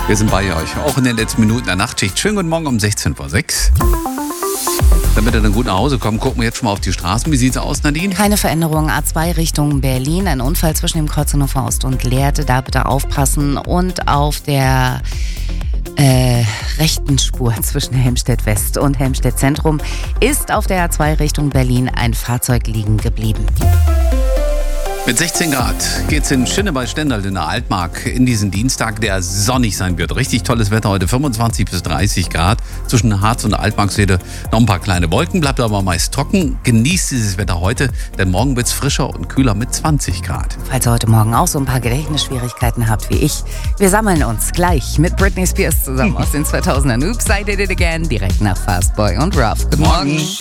Wir sind bei euch, auch in den letzten Minuten der Nachtschicht. Schönen guten Morgen um 16:06 Uhr. Damit ihr dann gut nach Hause kommt, gucken wir jetzt schon mal auf die Straßen. Wie sieht's aus, Nadine? Keine Veränderung. A2 Richtung Berlin. Ein Unfall zwischen dem Kreuz Hannover Ost und Lehrte. Da bitte aufpassen. Und auf der rechten Spur zwischen Helmstedt West und Helmstedt Zentrum ist auf der A2 Richtung Berlin ein Fahrzeug liegen geblieben. Mit 16 Grad geht's in Schinne bei Stendal in der Altmark in diesen Dienstag, der sonnig sein wird. Richtig tolles Wetter heute, 25 bis 30 Grad. Zwischen Harz und der Altmarksheide noch ein paar kleine Wolken, bleibt aber meist trocken. Genießt dieses Wetter heute, denn morgen wird's frischer und kühler mit 20 Grad. Falls ihr heute Morgen auch so ein paar Gedächtnisschwierigkeiten habt wie ich, wir sammeln uns gleich mit Britney Spears zusammen aus den 2000ern. Oops, I Did It Again, direkt nach Fast Boy und Rough. Guten Morgen.